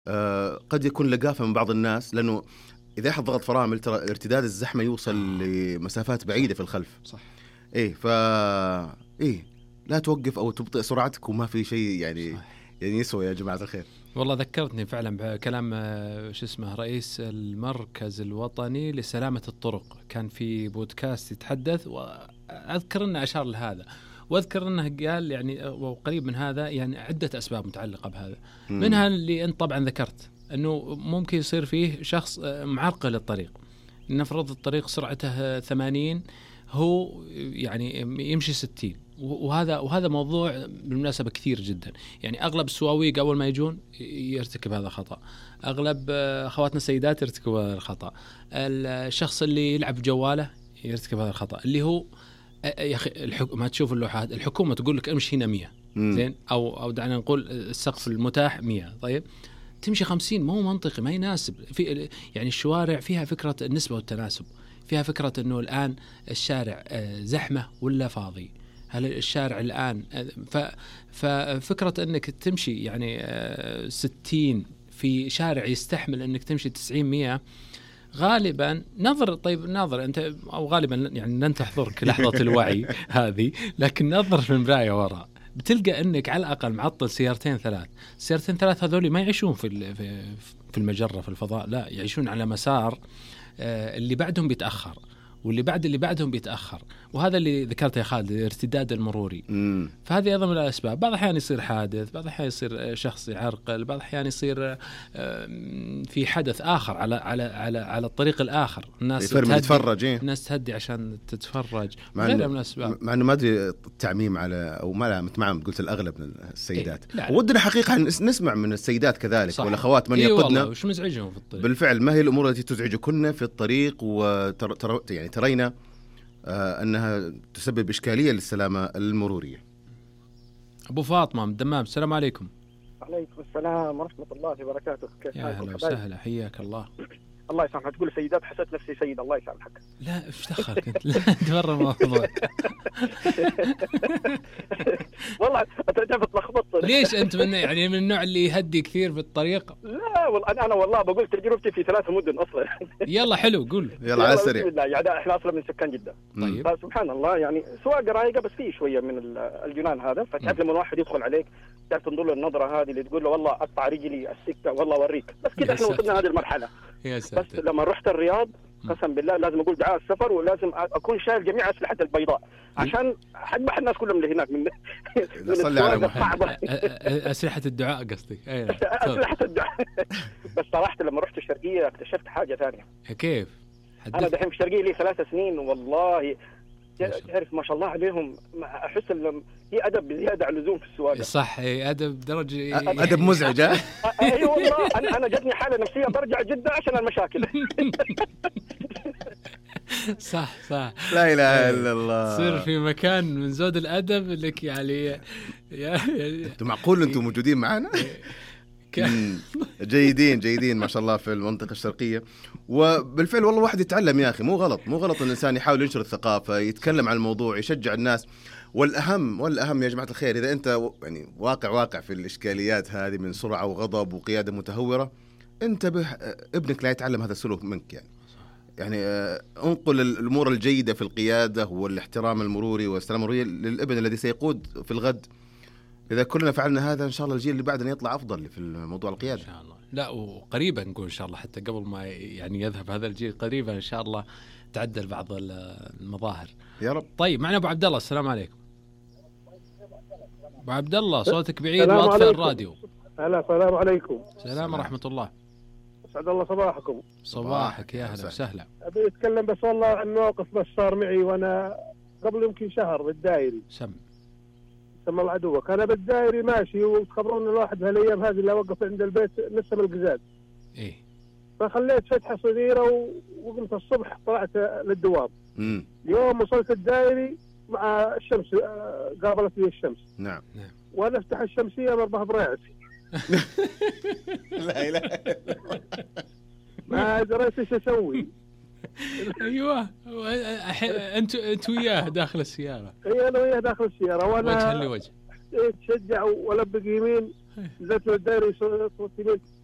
قد يكون لقافة من بعض الناس، لأنه إذا أحد ضغط فرامل ترى ارتداد الزحمة يوصل لمسافات بعيدة في الخلف. صح. إيه إيه لا توقف أو تبطئ سرعتك وما في شيء يعني صح. يعني يسوى يا جماعة الخير. والله ذكرتني فعلا بكلام شو اسمه رئيس المركز الوطني لسلامة الطرق، كان في بودكاست يتحدث وأذكر أنه أشار لهذا، وأذكر أنه قال يعني وقريب من هذا يعني عدة أسباب متعلقة بهذا. منها اللي أنت طبعا ذكرت أنه ممكن يصير فيه شخص معرقل الطريق، نفرض الطريق سرعته 80 هو يعني يمشي 60، وهذا موضوع بالمناسبة كثير جدا. يعني أغلب السواويق أول ما يجون يرتكب هذا الخطأ، أغلب أخواتنا السيدات يرتكب هذا الخطأ، الشخص اللي يلعب جواله يرتكب هذا الخطأ، اللي هو يا أخي ما تشوف اللوحات، الحكومة تقول لك امشي هنا 100 زين، أو دعنا نقول السقف المتاح 100، طيب تمشي 50 مو منطقي، ما يناسب. في يعني الشوارع فيها فكرة النسبة والتناسب، فيها فكرة أنه الآن الشارع زحمة ولا فاضي، هل الشارع الآن ففكرة أنك تمشي يعني 60 في شارع يستحمل أنك تمشي 90-100 غالبا نظر أنت، أو غالبا يعني لن تحضرك لحظة الوعي هذه، لكن نظر في المراية وراء بتلقى أنك على الأقل معطل سيارتين ثلاث هذولي ما يعيشون في المجرة في الفضاء، لا يعيشون على مسار اللي بعدهم بيتأخر واللي بعدهم بيتأخر، وهذا اللي ذكرته يا خالد، الارتداد المروري. فهذه أيضا من الأسباب. بعض الأحيان يصير حادث، بعض الأحيان يصير شخص يعرقل، بعض الأحيان يصير في حدث آخر على الطريق الآخر، الناس تتفرج، الناس تهدي عشان تتفرج، غيرها من الأسباب. مع أنه ما أدري التعميم على أو ما متمعم، قلت الأغلب من السيدات. ودنا حقيقة نسمع من السيدات كذلك والأخوات من يقودنا وش مزعجهم في الطريق. بالفعل ما هي الأمور التي تزعجكن في الطريق يعني ترينا أنها تسبب إشكالية للسلامة المرورية. أبو فاطمة من الدمام، السلام عليكم. وعليكم السلام ورحمة الله وبركاته. كيف حالكم؟ يا هلا وسهلا، حياك الله. الله يسامحك، تقول سيدات حسيت نفسي سيد. الله يسامحك. لا ايش دخلك انت؟ لا تبرر الموضوع. والله انت تلخبطت. ليش انت من يعني من النوع اللي يهدي كثير في الطريق؟ لا والله انا والله بقول تجربتي في 3 مدن اصلا. يلا حلو، قول. يلا على السريع. يعني احنا اصلا من سكان جدة. طيب. فسبحان الله يعني سواقة رايقة، بس فيه شوية من الجنان هذا. فتعرف لما واحد يدخل عليك تعرف تنظر له النظرة هذه اللي تقول له والله اقطع رجلي السكة والله اوريك. بس كده احنا وصلنا هذه المرحلة. بس لما رحت الرياض قسم بالله لازم اقول دعاء السفر، ولازم اكون شايل جميع اسلحه البيضاء عشان اذبح الناس كلهم اللي هناك من صلي على محمد. اسلحه الدعاء قصدي. اسلحه الدعاء. بس صراحه لما رحت الشرقيه اكتشفت حاجه ثانيه. كيف؟ انا دحين في الشرقيه لي 3 سنين والله تعرف ما شاء الله عليهم. احس في ادب بزياده عن اللزوم في السواقه. صح، ادب درجه ادب مزعج. اي والله انا جتني حاله نفسيه برجع جده عشان المشاكل. صح لا اله الا الله. تصير في مكان من زود الادب لك يعني انتم معقول انتم موجودين معنا؟ جيدين ما شاء الله في المنطقة الشرقية. وبالفعل والله واحد يتعلم يا أخي، مو غلط أن الإنسان يحاول ينشر الثقافة، يتكلم عن الموضوع، يشجع الناس. والأهم يا جماعة الخير، إذا أنت يعني واقع في الإشكاليات هذه من سرعة وغضب وقيادة متهورة، انتبه ابنك لا يتعلم هذا السلوك منك. يعني انقل الأمور الجيدة في القيادة والاحترام المروري والسلامة المرورية للابن الذي سيقود في الغد. إذا كلنا فعلنا هذا إن شاء الله الجيل اللي بعدنا يطلع أفضل في الموضوع القيادة. إن شاء الله. لا وقريبا نقول إن شاء الله، حتى قبل ما يعني يذهب هذا الجيل قريبا إن شاء الله تعدل بعض المظاهر يا رب. طيب معنا أبو عبد الله، السلام عليكم. أبو عبد الله صوتك بعيد وأطفئ الراديو. هلا السلام عليكم. السلام ورحمة الله. أسعد الله صباحكم. صباحك يا أهلا وسهلا. أبي أتكلم بس والله عن موقف بس صار معي وأنا قبل يمكن شهر بالدائري. سمى الله عدوك. أنا بالدائري ماشي وتخبرون الواحد هالأيام هذه اللي وقف عند البيت نسم القزاز. إيه. فخليت فتحة صغيرة وقمت الصبح طلعت للدوام. يوم وصلت الدائري مع الشمس قابلت لي الشمس. نعم. وأنا أفتح الشمسية مربها براسي. لا إله. ما دريت إيش أسوي. أيوة أنت وياه داخل السيارة. إيه أنا وياه داخل السيارة وأنا وجها لوجه. تشجع ولبق يمين نزلت الدائري صوت يمين